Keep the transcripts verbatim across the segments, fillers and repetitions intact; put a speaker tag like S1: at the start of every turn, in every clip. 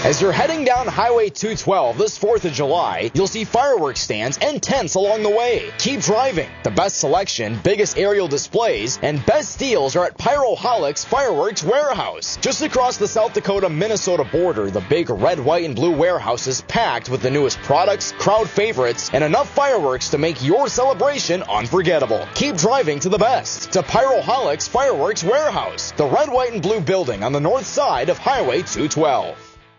S1: As you're heading down Highway two twelve this fourth of July, you'll see fireworks stands and tents along the way. Keep driving. The best selection, biggest aerial displays, and best deals are at Pyroholics Fireworks Warehouse. Just across the South Dakota-Minnesota border, the big red, white, and blue warehouse is packed with the newest products, crowd favorites, and enough fireworks to make your celebration unforgettable. Keep driving to the best. To Pyroholics Fireworks Warehouse, the red, white, and blue building on the north side of Highway two twelve.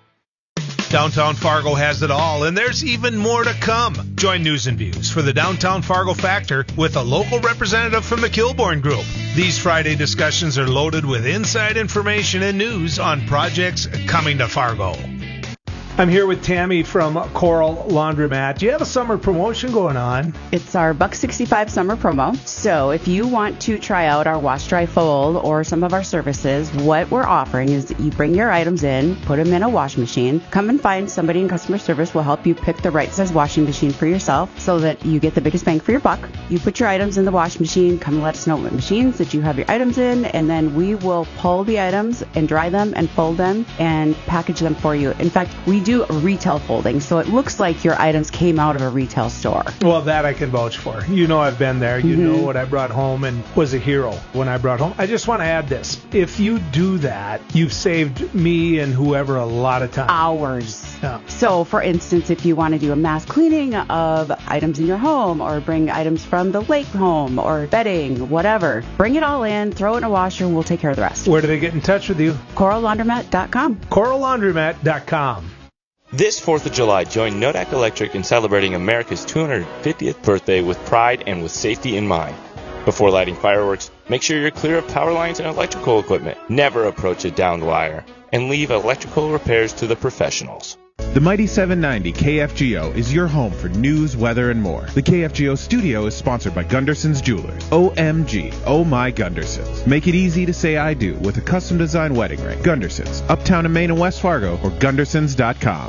S2: Downtown Fargo has it all, and there's even more to come. Join News and Views for the Downtown Fargo Factor with a local representative from the Kilbourne Group. These Friday discussions are loaded with inside information and news on projects coming to Fargo.
S3: I'm here with Tammy from Coral Laundromat. Do you have a summer promotion going on?
S4: It's our buck sixty-five summer promo. So if you want to try out our wash, dry, fold or some of our services, what we're offering is you bring your items in, put them in a wash machine, come and find somebody in customer service will help you pick the right size washing machine for yourself so that you get the biggest bang for your buck. You put your items in the wash machine, come and let us know what machines that you have your items in, and then we will pull the items and dry them and fold them and package them for you. In fact, we do a retail folding, so it looks like your items came out of a retail store.
S3: Well, that I can vouch for. You know I've been there. You mm-hmm. know what I brought home and was a hero when I brought home. I just want to add this. If you do that, you've saved me and whoever a lot of time.
S4: Hours.
S3: Yeah.
S4: So, for instance, if you want to do a mass cleaning of items in your home or bring items from the lake home or bedding, whatever, bring it all in, throw it in a washer, and we'll take care of the rest.
S3: Where do they get in touch with you?
S4: Coral Laundromat dot com.
S3: Coral Laundromat dot com.
S5: This fourth of July, join Nodak Electric in celebrating America's two hundred fiftieth birthday with pride and with safety in mind. Before lighting fireworks, make sure you're clear of power lines and electrical equipment. Never approach a downed wire, and leave electrical repairs to the professionals.
S6: The Mighty seven ninety K F G O is your home for news, weather, and more. The K F G O studio is sponsored by Gunderson's Jewelers. O M G, oh my Gundersons. Make it easy to say I do with a custom designed wedding ring. Gundersons, uptown in Maine and West Fargo, or Gundersons dot com.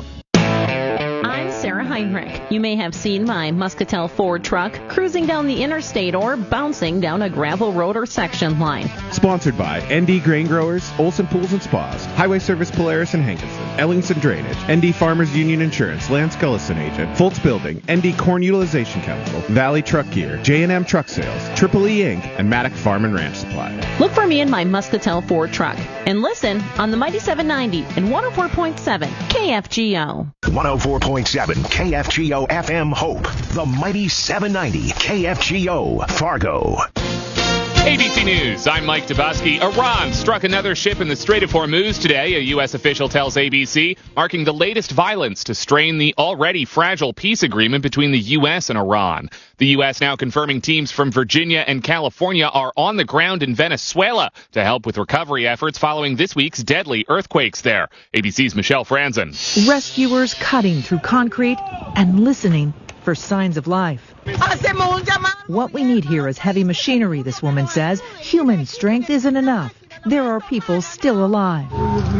S7: Sarah Heinrich. You may have seen my Muscatel Ford truck cruising down the interstate or bouncing down a gravel road or section line.
S6: Sponsored by N D Grain Growers, Olson Pools and Spas, Highway Service Polaris and Hankinson, Ellingson Drainage, N D Farmers Union Insurance, Lance Gullison Agent, Fultz Building, N D Corn Utilization Chemical, Valley Truck Gear, J and M Truck Sales, Triple E Incorporated, and Maddock Farm and Ranch Supply.
S7: Look for me in my Muscatel Ford truck and listen on the Mighty seven ninety and one oh four point seven K F G O.
S8: one oh four point seven K F G O F M Hope, the Mighty seven ninety K F G O Fargo.
S9: A B C News, I'm Mike Dubosky. Iran struck another ship in the Strait of Hormuz today, a U S official tells A B C, marking the latest violence to strain the already fragile peace agreement between the U S and Iran. The U S now confirming teams from Virginia and California are on the ground in Venezuela to help with recovery efforts following this week's deadly earthquakes there. A B C's Michelle Franzen.
S10: Rescuers cutting through concrete and listening for signs of life. What we need here is heavy machinery, this woman says. Human strength isn't enough. There are people still alive.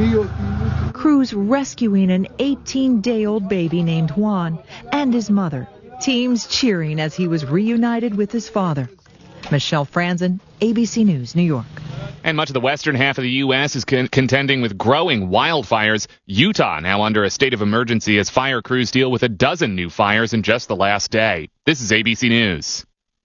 S10: Crews rescuing an eighteen-day-old baby named Juan and his mother. Teams cheering as he was reunited with his father. Michelle Franzen, A B C News, New York.
S9: And much of the western half of the U S is con- contending with growing wildfires. Utah now under a state of emergency as fire crews deal with a dozen new fires in just the last day. This is A B C News.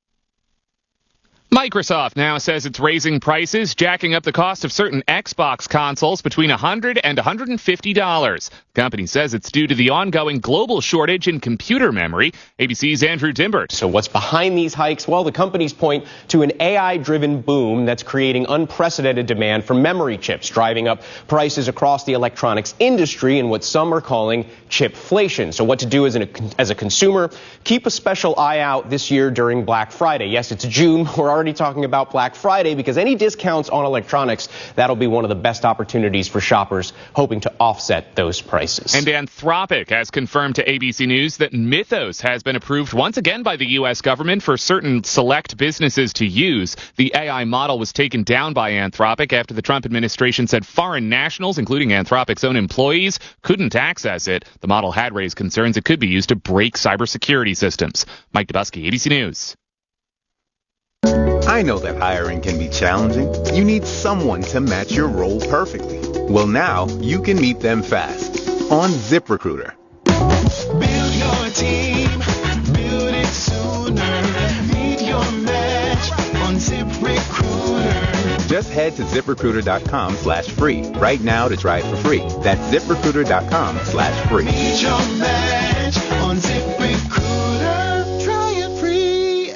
S9: Microsoft now says it's raising prices, jacking up the cost of certain Xbox consoles between one hundred dollars and one hundred fifty dollars. The company says it's due to the ongoing global shortage in computer memory. A B C's Andrew Dimbert.
S11: So what's behind these hikes? Well, the companies point to an A I-driven boom that's creating unprecedented demand for memory chips, driving up prices across the electronics industry in what some are calling chipflation. So what to do as, an, as a consumer? Keep a special eye out this year during Black Friday. Yes, it's June. We're already talking about Black Friday because any discounts on electronics, that'll be one of the best opportunities for shoppers hoping to offset those prices.
S9: And Anthropic has confirmed to A B C News that Mythos has been approved once again by the U S government for certain select businesses to use. The A I model was taken down by Anthropic after the Trump administration said foreign nationals, including Anthropic's own employees, couldn't access it. The model had raised concerns it could be used to break cybersecurity systems. Mike Dubosky, A B C News.
S12: I know that hiring can be challenging. You need someone to match your role perfectly. Well, now you can meet them fast. on ZipRecruiter.
S13: Build your team, build it sooner. Meet your match on ZipRecruiter.
S12: Just head to ZipRecruiter.com slash free right now to try it for free. That's ZipRecruiter.com slash free.
S13: Meet your match on ZipRecruiter. Try it free.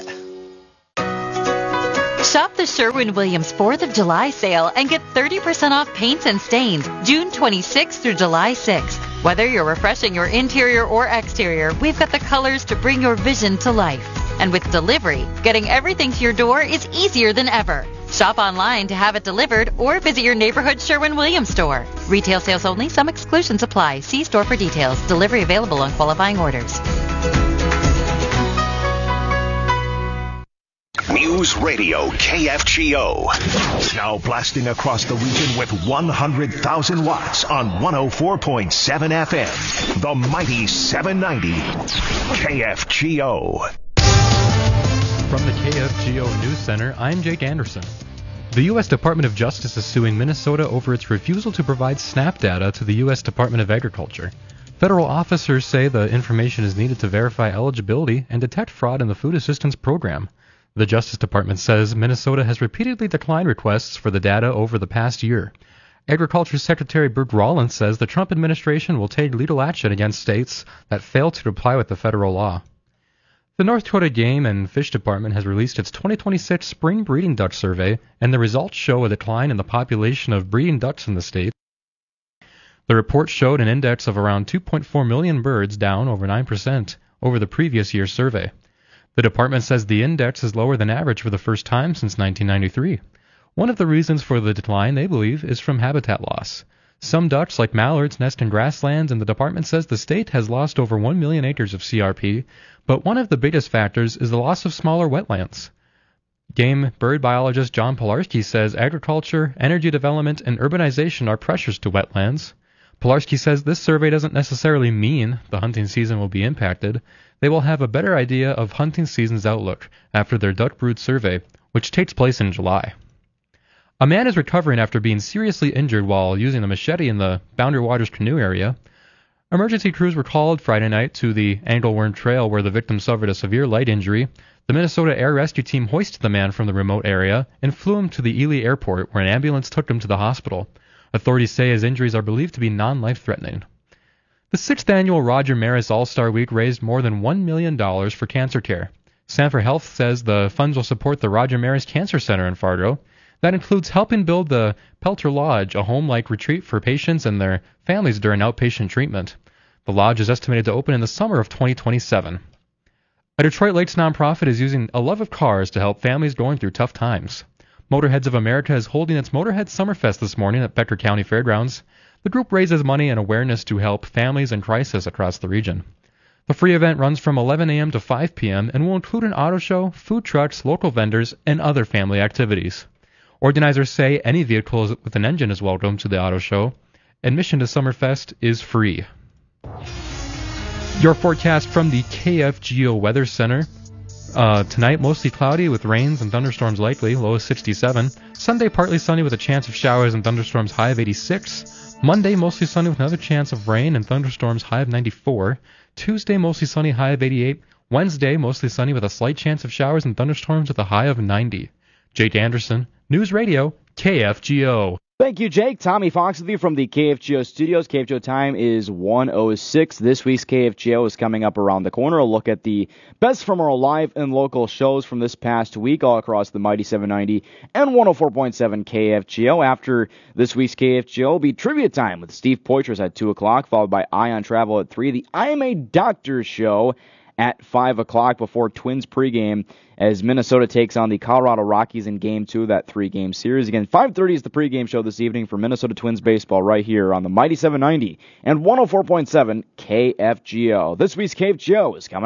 S14: Shop the Sherwin-Williams fourth of July sale and get thirty percent off paints and stains June twenty-sixth through July sixth. Whether you're refreshing your interior or exterior, we've got the colors to bring your vision to life. And with delivery, getting everything to your door is easier than ever. Shop online to have it delivered or visit your neighborhood Sherwin-Williams store. Retail sales only. Some exclusions apply. See store for details. Delivery available on qualifying orders.
S8: News Radio K F G O. Now blasting across the region with one hundred thousand watts on one oh four point seven F M. The mighty seven ninety K F G O.
S15: From the K F G O News Center, I'm Jake Anderson. The U S Department of Justice is suing Minnesota over its refusal to provide SNAP data to the U S Department of Agriculture. Federal officers say the information is needed to verify eligibility and detect fraud in the food assistance program. The Justice Department says Minnesota has repeatedly declined requests for the data over the past year. Agriculture Secretary Burt Rollins says the Trump administration will take legal action against states that fail to comply with the federal law. The North Dakota Game and Fish Department has released its twenty twenty-six Spring Breeding Duck Survey, and the results show a decline in the population of breeding ducks in the state. The report showed an index of around two point four million birds, down over nine percent over the previous year's survey. The department says the index is lower than average for the first time since nineteen ninety-three. One of the reasons for the decline, they believe, is from habitat loss. Some ducks, like mallards, nest in grasslands, and the department says the state has lost over one million acres of C R P, but one of the biggest factors is the loss of smaller wetlands. Game bird biologist John Pilarski says agriculture, energy development, and urbanization are pressures to wetlands. Pilarski says this survey doesn't necessarily mean the hunting season will be impacted. They will have a better idea of hunting season's outlook after their duck brood survey, which takes place in July. A man is recovering after being seriously injured while using a machete in the Boundary Waters canoe area. Emergency crews were called Friday night to the Angleworm Trail where the victim suffered a severe light injury. The Minnesota Air Rescue Team hoisted the man from the remote area and flew him to the Ely Airport, where an ambulance took him to the hospital. Authorities say his injuries are believed to be non-life-threatening. The sixth annual Roger Maris All-Star Week raised more than one million dollars for cancer care. Sanford Health says the funds will support the Roger Maris Cancer Center in Fargo. That includes helping build the Pelter Lodge, a home-like retreat for patients and their families during outpatient treatment. The lodge is estimated to open in the summer of twenty twenty-seven. A Detroit Lakes nonprofit is using a love of cars to help families going through tough times. Motorheads of America is holding its Motorhead Summerfest this morning at Becker County Fairgrounds. The group raises money and awareness to help families in crisis across the region. The free event runs from eleven a.m. to five p.m. and will include an auto show, food trucks, local vendors, and other family activities. Organizers say any vehicle with an engine is welcome to the auto show. Admission to Summerfest is free. Your forecast from the K F G O Weather Center. Uh, tonight, mostly cloudy with rains and thunderstorms likely, low of sixty-seven. Sunday, partly sunny with a chance of showers and thunderstorms, high of eighty-six. Monday, mostly sunny with another chance of rain and thunderstorms, high of ninety-four. Tuesday, mostly sunny, high of eighty-eight. Wednesday, mostly sunny with a slight chance of showers and thunderstorms with a high of ninety. Jake Anderson, News Radio, K F G O.
S16: Thank you, Jake. Tommy Fox with you from the K F G O studios. K F G O time is one oh six. This week's K F G O is coming up around the corner. A look at the best from our live and local shows from this past week all across the mighty seven ninety and one oh four point seven K F G O. After this week's K F G O will be trivia time with Steve Poitras at two o'clock, followed by Ion Travel at three. The I Am a Doctor show at five o'clock before Twins pregame as Minnesota takes on the Colorado Rockies in Game two of that three-game series. Again, five thirty is the pregame show this evening for Minnesota Twins baseball right here on the mighty seven ninety and one oh four point seven K F G O. This week's K F G O is coming up.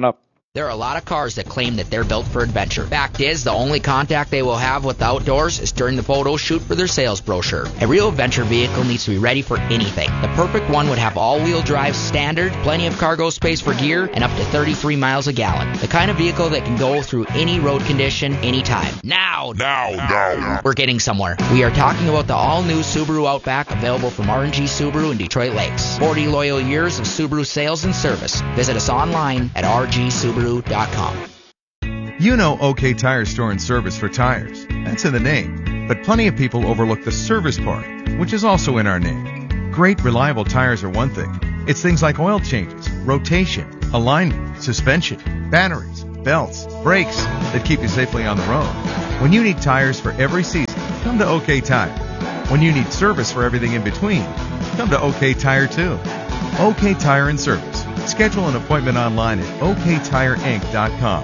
S17: There are a lot of cars that claim that they're built for adventure. Fact is, the only contact they will have with the outdoors is during the photo shoot for their sales brochure. A real adventure vehicle needs to be ready for anything. The perfect one would have all-wheel drive standard, plenty of cargo space for gear, and up to thirty-three miles a gallon. The kind of vehicle that can go through any road condition, anytime. Now! Now! Now! We're getting somewhere. We are talking about the all-new Subaru Outback, available from R and G Subaru in Detroit Lakes. forty loyal years of Subaru sales and service. Visit us online at r g subaru dot com.
S18: You know OK Tire Store and Service for tires. That's in the name. But plenty of people overlook the service part, which is also in our name. Great, reliable tires are one thing. It's things like oil changes, rotation, alignment, suspension, batteries, belts, brakes that keep you safely on the road. When you need tires for every season, come to OK Tire. When you need service for everything in between, come to OK Tire too. OK Tire and Service. Schedule an appointment online at o k tire inc dot com.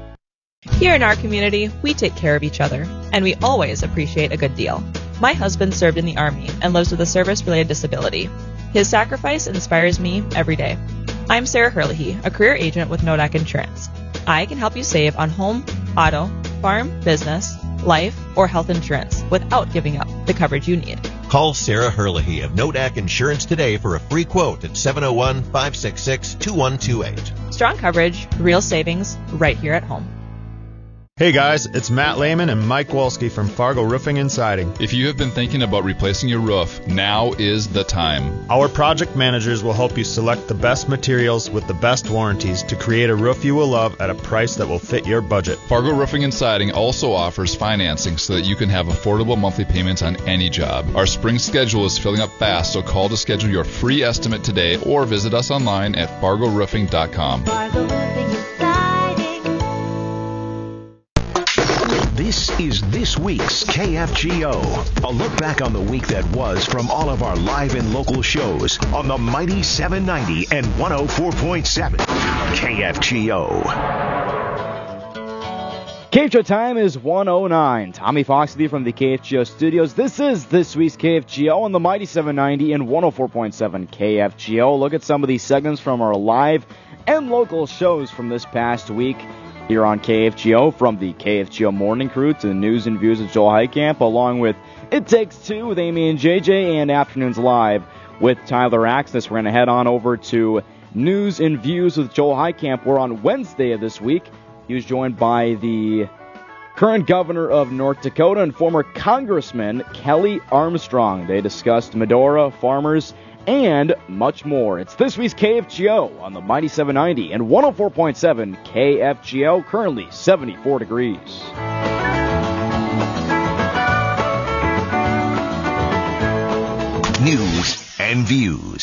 S19: Here in our community, we take care of each other, and we always appreciate a good deal. My husband served in the Army and lives with a service-related disability. His sacrifice inspires me every day. I'm Sarah Herlihy, a career agent with Nodak Insurance. I can help you save on home, auto, farm, business, life, or health insurance without giving up the coverage you need.
S20: Call Sarah Herlihy of Nodak Insurance today for a free quote at seven oh one, five six six, two one two eight.
S19: Strong coverage, real savings, right here at home.
S21: Hey guys, it's Matt Lehman and Mike Wolski from Fargo Roofing and Siding.
S22: If you have been thinking about replacing your roof, now is the time.
S21: Our project managers will help you select the best materials with the best warranties to create a roof you will love at a price that will fit your budget.
S22: Fargo Roofing and Siding also offers financing so that you can have affordable monthly payments on any job. Our spring schedule is filling up fast, so call to schedule your free estimate today or visit us online at fargo roofing dot com.
S8: Fargo Roofing and Siding. This is this week's K F G O. A look back on the week that was from all of our live and local shows on the Mighty seven ninety and one oh four point seven K F G O.
S16: K F G O time is one oh nine. Tommy Fox with you from the K F G O studios. This is this week's K F G O on the Mighty seven ninety and one oh four point seven K F G O. Look at some of these segments from our live and local shows from this past week here on K F G O, from the K F G O Morning Crew to the News and Views with Joel Heitkamp, along with It Takes Two with Amy and J J, and Afternoons Live with Tyler Axness. We're going to head on over to News and Views with Joel Heitkamp, where on Wednesday of this week, he was joined by the current governor of North Dakota and former Congressman Kelly Armstrong. They discussed Medora, farmers, and much more. It's this week's K F G O on the Mighty seven ninety and one oh four point seven K F G O, currently seventy-four degrees.
S8: News and Views.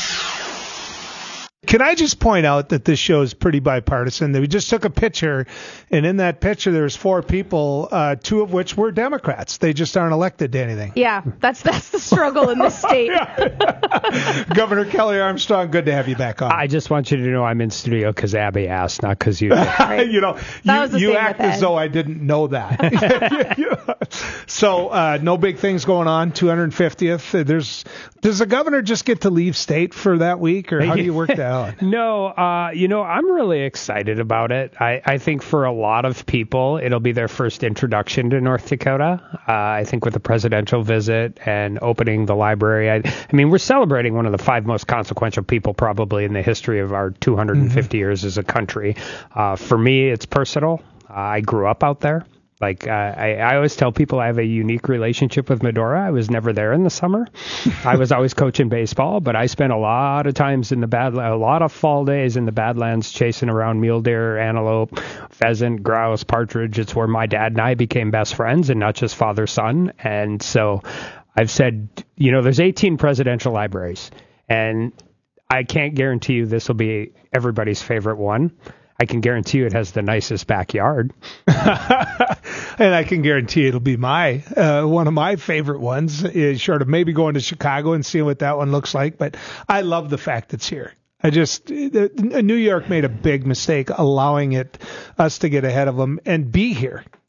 S3: Can I just point out that this show is pretty bipartisan? We just took a picture, and in that picture there's four people, uh, two of which were Democrats. They just aren't elected to anything.
S23: Yeah, that's that's the struggle in this state.
S3: Governor Kelly Armstrong, good to have you back on.
S24: I just want you to know I'm in studio because Abby asked, not because you did.
S3: You know, you, you act as though I didn't know that. So, uh, no big things going on. two hundred fiftieth. There's does the governor just get to leave state for that week, or how do you work that out?
S24: No, uh, you know, I'm really excited about it. I, I think for a lot of people, it'll be their first introduction to North Dakota. Uh, I think with the presidential visit and opening the library, I, I mean, we're celebrating one of the five most consequential people probably in the history of our two hundred fifty mm-hmm. years as a country. Uh, for me, it's personal. Uh, I grew up out there. Like, uh, I, I always tell people I have a unique relationship with Medora. I was never there in the summer. I was always coaching baseball, but I spent a lot of times in the bad, a lot of fall days in the Badlands chasing around mule deer, antelope, pheasant, grouse, partridge. It's where my dad and I became best friends and not just father-son. And so I've said, you know, there's eighteen presidential libraries, and I can't guarantee you this will be everybody's favorite one. I can guarantee you it has the nicest backyard.
S3: And I can guarantee it'll be my uh, one of my favorite ones, is short of maybe going to Chicago and seeing what that one looks like. But I love the fact it's here. I just uh, New York made a big mistake allowing it us to get ahead of them and be here.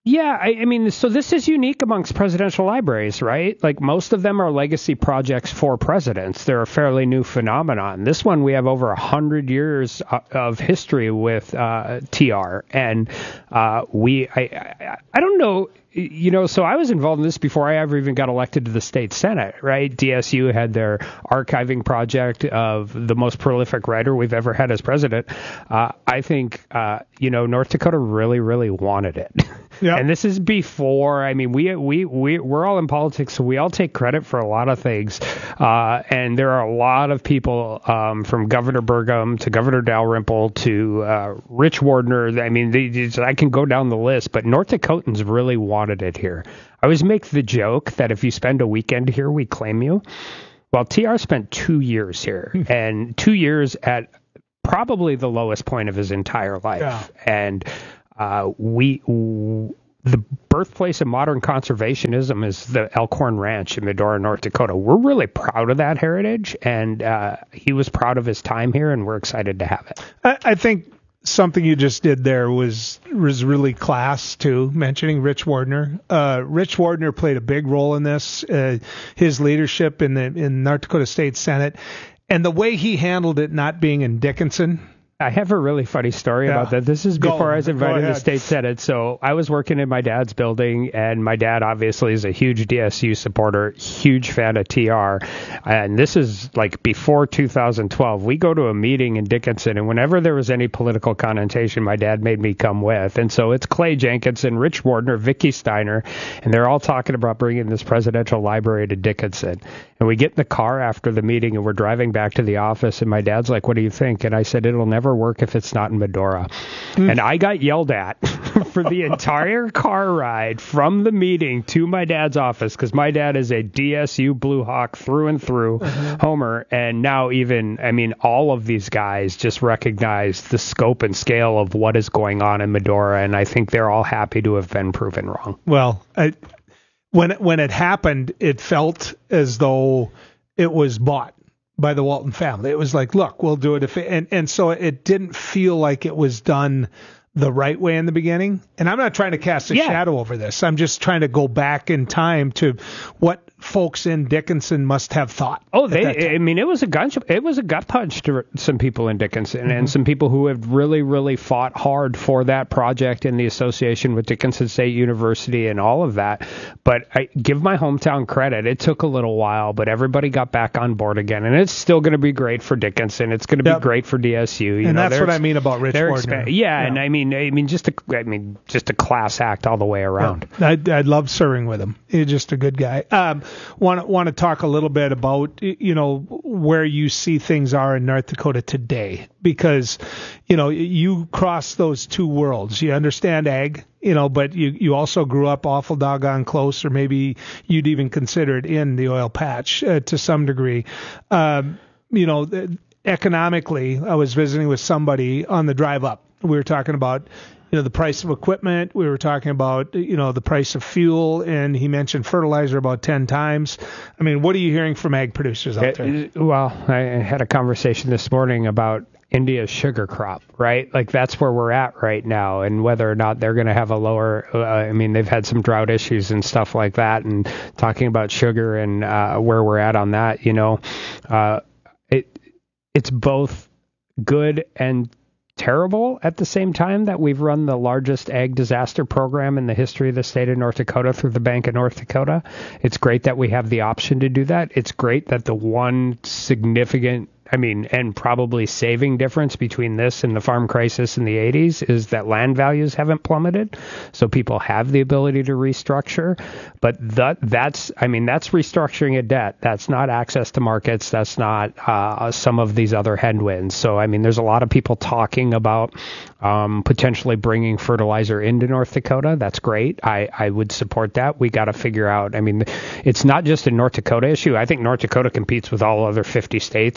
S24: Yeah, I, I mean, so this is unique amongst presidential libraries, right? Like most of them are legacy projects for presidents. They're a fairly new phenomenon. This one, we have over a hundred years of history with uh, T R, and uh, we, I, I, I don't know. You know, so I was involved in this before I ever even got elected to the state senate, right? D S U had their archiving project of the most prolific writer we've ever had as president. Uh, I think, uh, you know, North Dakota really, really wanted it. Yeah. And this is before, I mean, we, we, we, we're all in politics, so we all take credit for a lot of things. Uh, and there are a lot of people, um, from Governor Burgum to Governor Dalrymple to, uh, Rich Wardner. I mean, they, I can go down the list, but North Dakotans really wanted it here. I always make the joke that if you spend a weekend here, we claim you. Well, T R spent two years here and two years at probably the lowest point of his entire life. Yeah. And, Uh, we, w- the birthplace of modern conservationism is the Elkhorn Ranch in Medora, North Dakota. We're really proud of that heritage, and uh, he was proud of his time here, and we're excited to have it.
S3: I, I think something you just did there was was really class, too, mentioning Rich Wardner. Uh, Rich Wardner played a big role in this, uh, his leadership in the in North Dakota State Senate, and the way he handled it not being in Dickinson.
S24: I have a really funny story yeah. about that. This is before Go, I was invited to the state senate. So I was working in my dad's building, and my dad obviously is a huge D S U supporter, huge fan of T R. And this is like before two thousand twelve. We go to a meeting in Dickinson, and whenever there was any political connotation, my dad made me come with. And so it's Clay Jenkinson, Rich Wardner, Vicky Steiner, and they're all talking about bringing this presidential library to Dickinson. And we get in the car after the meeting, and we're driving back to the office, and my dad's like, "What do you think?" And I said, "It'll never work if it's not in Medora." Mm. And I got yelled at for the entire car ride from the meeting to my dad's office, because my dad is a D S U Blue Hawk through and through, uh-huh. Homer. And now even, I mean, all of these guys just recognize the scope and scale of what is going on in Medora, and I think they're all happy to have been proven wrong.
S3: Well, I, when when it happened, it felt as though it was bought by the Walton family. It was like, look, we'll do it if it, and and so it didn't feel like it was done the right way in the beginning. And I'm not trying to cast a yeah. shadow over this. I'm just trying to go back in time to what folks in Dickinson must have thought.
S24: Oh, they, I mean, it was a gun, it was a gut punch to some people in Dickinson, mm-hmm. and some people who have really, really fought hard for that project and the association with Dickinson State University and all of that. But I give my hometown credit. It took a little while, but everybody got back on board again, and it's still going to be great for Dickinson. It's going to be yep. great for D S U. You
S3: and
S24: know,
S3: that's what I mean about Rich Wardner.
S24: Expa- yeah, yeah, and I mean, I mean, just a, I mean, just a class act all the way around.
S3: Yeah. I'd, I'd love serving with him. He's just a good guy. Um, want want to talk a little bit about, you know, where you see things are in North Dakota today, because, you know, you cross those two worlds. You understand ag, you know, but you, you also grew up awful doggone close, or maybe you'd even consider it in the oil patch uh, to some degree. Um, you know, economically, I was visiting with somebody on the drive up. We were talking about, you know, the price of equipment. We were talking about, you know, the price of fuel, and he mentioned fertilizer about ten times. I mean, what are you hearing from ag producers out there?
S24: Well, I had a conversation this morning about India's sugar crop, right? Like, that's where we're at right now, and whether or not they're going to have a lower, uh, I mean, they've had some drought issues and stuff like that, and talking about sugar and uh, where we're at on that, you know, uh, it it's both good and terrible at the same time that we've run the largest ag disaster program in the history of the state of North Dakota through the Bank of North Dakota. It's great that we have the option to do that. It's great that the one significant, I mean, and probably saving difference between this and the farm crisis in the eighties is that land values haven't plummeted. So people have the ability to restructure. But that that's, I mean, that's restructuring a debt. That's not access to markets. That's not uh, some of these other headwinds. So, I mean, there's a lot of people talking about um, potentially bringing fertilizer into North Dakota. That's great. I, I would support that. We got to figure out, I mean, it's not just a North Dakota issue. I think North Dakota competes with all other fifty states as well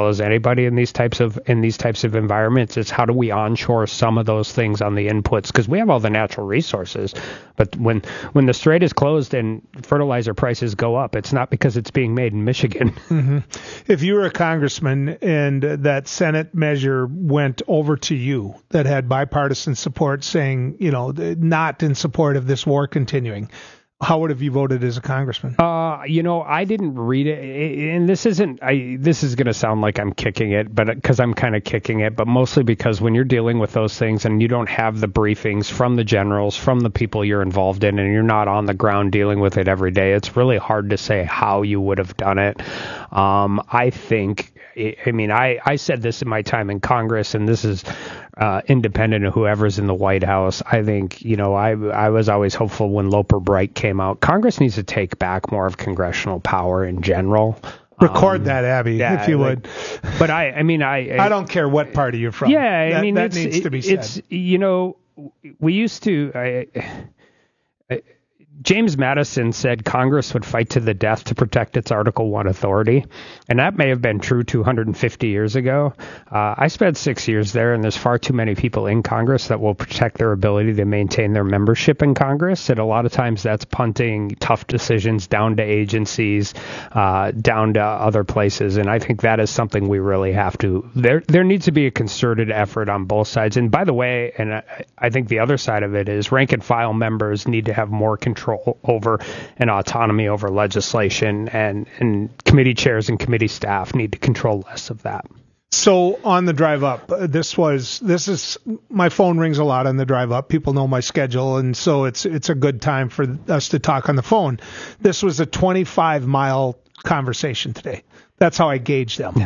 S24: well as anybody in these types of in these types of environments. It's how do we onshore some of those things on the inputs, because we have all the natural resources. But when when the strait is closed and fertilizer prices go up, it's not because it's being made in Michigan.
S3: Mm-hmm. If you were a congressman and that Senate measure went over to you that had bipartisan support saying, you know, not in support of this war continuing, how would have you voted as a congressman?
S24: Uh, you know, I didn't read it, and this isn't. I this is going to sound like I'm kicking it, but because I'm kind of kicking it, but mostly because when you're dealing with those things and you don't have the briefings from the generals, from the people you're involved in, and you're not on the ground dealing with it every day, it's really hard to say how you would have done it. Um, I think. I mean, I, I said this in my time in Congress, and this is uh, independent of whoever's in the White House. I think, you know, I I was always hopeful when Loper Bright came out. Congress needs to take back more of congressional power in general.
S3: Record
S24: um,
S3: that, Abby,
S24: yeah,
S3: if you
S24: like,
S3: would.
S24: But I, I mean, I, I
S3: I don't care what party you're from.
S24: Yeah, I
S3: that,
S24: mean,
S3: that
S24: it's,
S3: needs to be said.
S24: It's, you know, we used to. I, I, James Madison said Congress would fight to the death to protect its Article One authority, and that may have been true two hundred fifty years ago. Uh, I spent six years there, and there's far too many people in Congress that will protect their ability to maintain their membership in Congress, and a lot of times that's punting tough decisions down to agencies, uh, down to other places, and I think that is something we really have to. There, there needs to be a concerted effort on both sides, and by the way, and I, I think the other side of it is rank and file members need to have more control over and autonomy over legislation, and, and committee chairs and committee staff need to control less of that.
S3: So on the drive up, uh, this was this is my phone rings a lot on the drive up. People know my schedule, and so it's it's a good time for us to talk on the phone. This was a twenty-five mile conversation today. That's how I gauge them.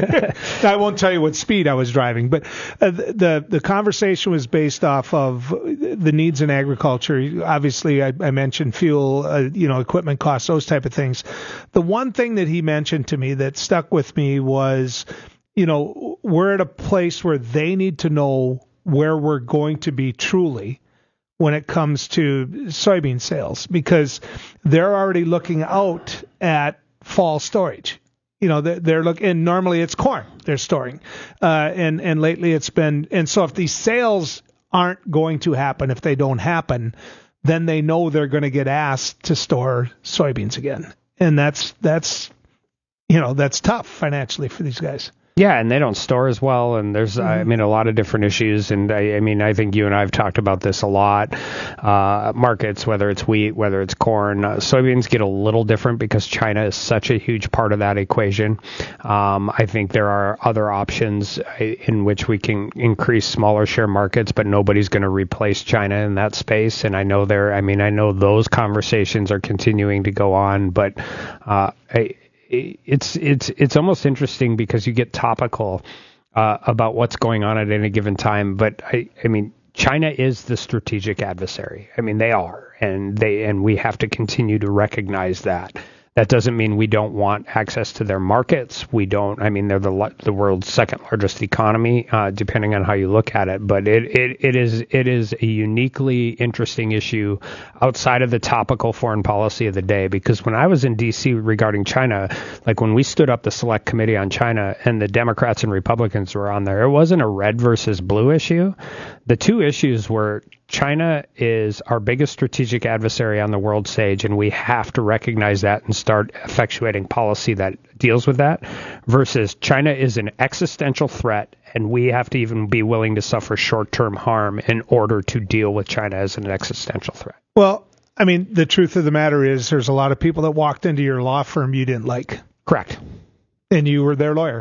S3: I won't tell you what speed I was driving, but uh, the the conversation was based off of the needs in agriculture. Obviously, I, I mentioned fuel, uh, you know, equipment costs, those type of things. The one thing that he mentioned to me that stuck with me was, you know, we're at a place where they need to know where we're going to be truly when it comes to soybean sales, because they're already looking out at fall storage. You know, they're, they're looking, and normally it's corn they're storing. Uh, and, and lately it's been, and so if these sales aren't going to happen, if they don't happen, then they know they're going to get asked to store soybeans again. And that's, that's, you know, that's tough financially for these guys.
S24: Yeah, and they don't store as well, and there's, mm-hmm. I mean, a lot of different issues, and I, I mean, I think you and I have talked about this a lot. Uh, markets, whether it's wheat, whether it's corn, uh, soybeans get a little different because China is such a huge part of that equation. Um, I think there are other options in which we can increase smaller share markets, but nobody's going to replace China in that space, and I know there, I mean, I know those conversations are continuing to go on, but uh, I, It's it's it's almost interesting because you get topical uh, about what's going on at any given time. But I, I mean, China is the strategic adversary. I mean, they are, and they and we have to continue to recognize that. That doesn't mean we don't want access to their markets. We don't. I mean, they're the the world's second largest economy, uh, depending on how you look at it. But it, it it is it is a uniquely interesting issue outside of the topical foreign policy of the day. Because when I was in D C regarding China, like when we stood up the Select Committee on China and the Democrats and Republicans were on there, it wasn't a red versus blue issue. The two issues were China is our biggest strategic adversary on the world stage, and we have to recognize that and start effectuating policy that deals with that, versus China is an existential threat, and we have to even be willing to suffer short-term harm in order to deal with China as an existential threat.
S3: Well, I mean, the truth of the matter is there's a lot of people that walked into your law firm you didn't like.
S24: Correct.
S3: And you were their lawyer.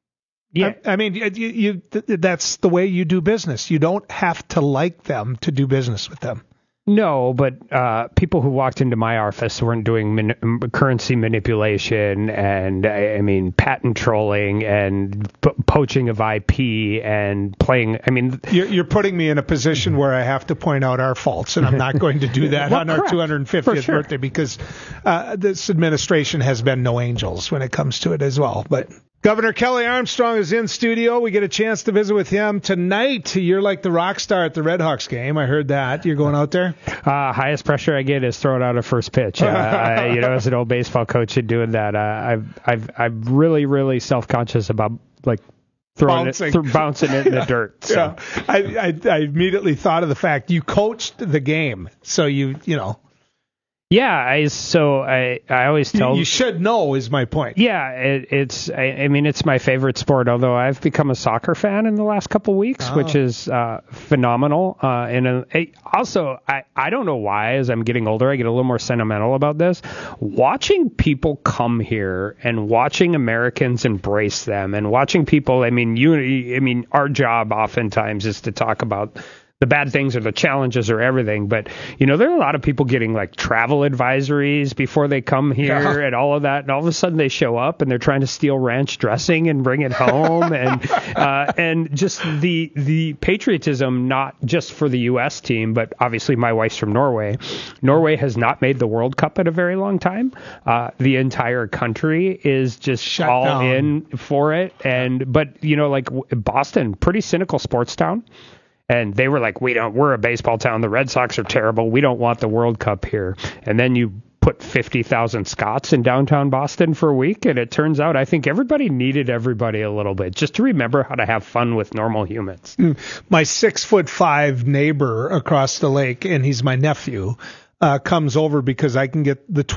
S24: Yeah,
S3: I, I mean, you, you, that's the way you do business. You don't have to like them to do business with them.
S24: No, but uh, people who walked into my office weren't doing min- currency manipulation and, I mean, patent trolling and p- poaching of I P and playing. I mean,
S3: you're, you're putting me in a position where I have to point out our faults, and I'm not going to do that well, on correct. Our two hundred fiftieth sure. birthday because uh, this administration has been no angels when it comes to it as well. But Governor Kelly Armstrong is in studio. We get a chance to visit with him tonight. You're like the rock star at the Redhawks game. I heard that. You're going out there?
S24: Uh, highest pressure I get is throwing out a first pitch. Uh, I, you know, as an old baseball coach and doing that, uh, I've, I've, I'm really, really self-conscious about like throwing bouncing. it, th- bouncing it in the dirt. So.
S3: Yeah. I, I, I immediately thought of the fact you coached the game, so you, you know.
S24: Yeah, I so I I always tell
S3: you, you should know is my point.
S24: Yeah, it, it's I, I mean it's my favorite sport. Although I've become a soccer fan in the last couple weeks, oh. which is uh, phenomenal. Uh, and uh, also I I don't know why as I'm getting older I get a little more sentimental about this. Watching people come here and watching Americans embrace them and watching people. I mean you I mean our job oftentimes is to talk about the bad things or the challenges or everything. But, you know, there are a lot of people getting like travel advisories before they come here yeah. and all of that. And all of a sudden they show up and they're trying to steal ranch dressing and bring it home. and uh, and just the the patriotism, not just for the U S team, but obviously my wife's from Norway. Norway has not made the World Cup in a very long time. Uh, the entire country is just Shut all down. in for it. And but, you know, like Boston, pretty cynical sports town. And they were like, we don't, we're a baseball town. The Red Sox are terrible. We don't want the World Cup here. And then you put fifty thousand Scots in downtown Boston for a week. And it turns out I think everybody needed everybody a little bit just to remember how to have fun with normal humans.
S3: My six foot five neighbor across the lake, and he's my nephew, uh, comes over because I can get the